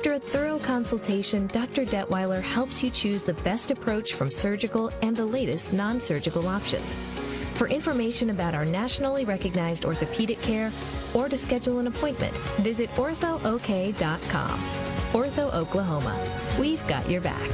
After a thorough consultation, Dr. Detweiler helps you choose the best approach from surgical and the latest non-surgical options. For information about our nationally recognized orthopedic care or to schedule an appointment, visit orthook.com. Ortho Oklahoma. We've got your back.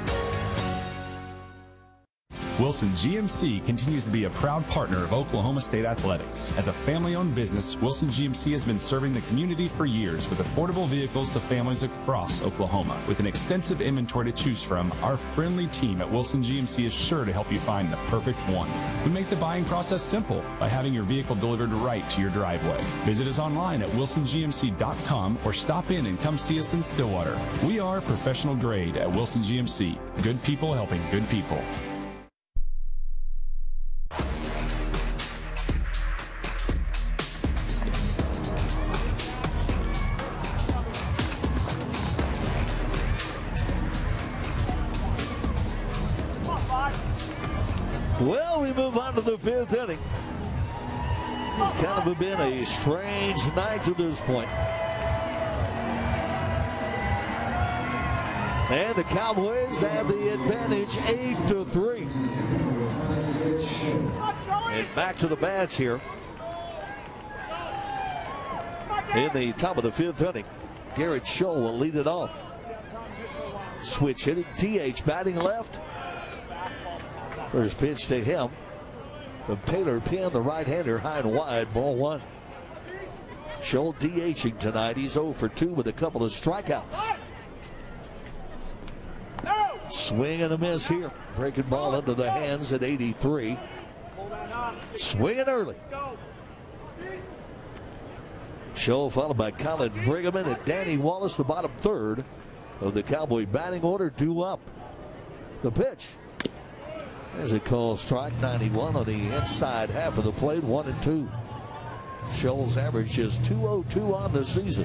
Wilson GMC continues to be a proud partner of Oklahoma State Athletics. As a family-owned business, Wilson GMC has been serving the community for years with affordable vehicles to families across Oklahoma. With an extensive inventory to choose from, our friendly team at Wilson GMC is sure to help you find the perfect one. We make the buying process simple by having your vehicle delivered right to your driveway. Visit us online at wilsongmc.com or stop in and come see us in Stillwater. We are professional grade at Wilson GMC. Good people helping good people. Well, we move on to the fifth inning. It's kind of been a strange night to this point. And the Cowboys have the advantage 8-3. And back to the bats here. In the top of the fifth inning, Garrett Scholl will lead it off. Switch hitting, DH batting left. First pitch to him from Taylor Penn, the right-hander, high and wide, ball one. Scholl DHing tonight. He's 0 for 2 with a couple of strikeouts. Swing and a miss here. Breaking ball into the hands at 83. Swinging early. Scholl followed by Colin Briggerman and Danny Wallace, the bottom third of the Cowboy batting order, due up. The pitch. There's a call strike, 91 on the inside half of the plate, 1-2. Scholl's average is .202 on the season.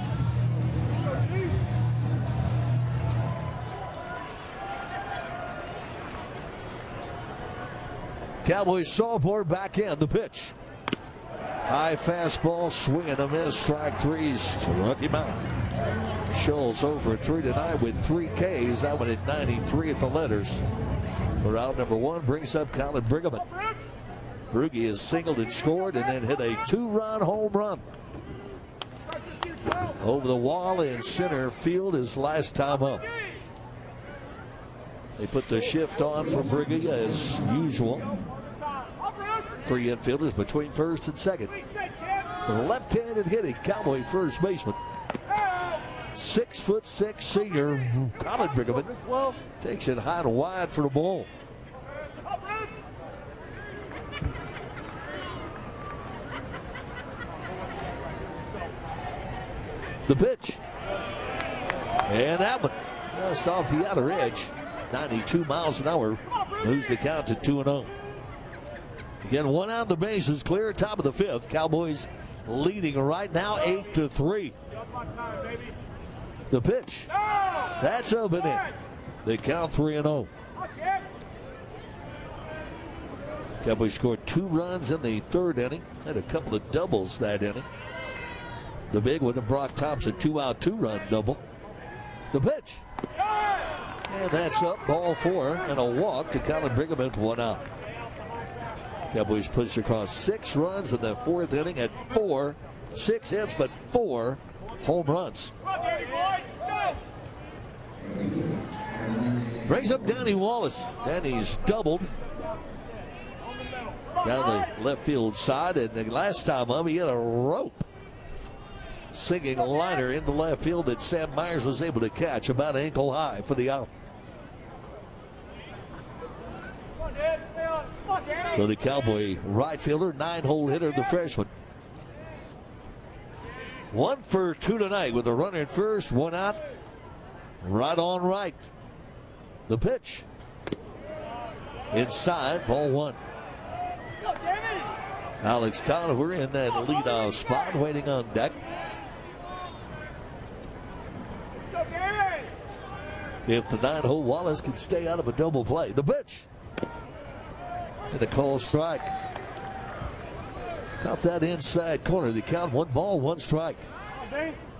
Cowboys sophomore back in. The pitch. High fastball, swing and a miss. Strike three, struck him out. Scholl's over 3 tonight with 3 Ks. That one at 93 at the letters. For out number 1 brings up Colin Briggerman. Brugge has singled and scored and then hit a 2-run home run. Over the wall in center field his last time up. They put the shift on for Brugge as usual. 3 infielders between first and second. The left-handed hitting Cowboy first baseman. 6'6" senior Colin Briggerman takes it high and wide for the ball. The pitch. And that one just off the outer edge. 92 miles an hour. Moves the count to 2-0. Again, one out of the bases clear. Top of the fifth. Cowboys leading right now 8-3. The pitch. That's up and in. They count 3-0. Cowboys scored 2 runs in the third inning. Had a couple of doubles that inning. The big one, the Brock Thompson 2-out 2-run double. The pitch. And that's up, ball 4, and a walk to Colin Briggerman, 1 out. Cowboys pushed across 6 runs in the fourth inning at 6 hits, but 4 home runs. Brings up Danny Wallace. Danny's doubled down the left field side, and the last time up he hit a rope sinking liner into left field that Sam Myers was able to catch about ankle high for the out. So the Cowboy right fielder, 9-hole hitter, the freshman. 1 for 2 tonight with a runner at first, 1 out. Right on right. The pitch. Inside, ball 1. Alex Conover in that leadoff spot, waiting on deck. If the 9-hole Wallace can stay out of a double play. The pitch. And a call strike. Caught that inside corner. The count, 1 ball, 1 strike.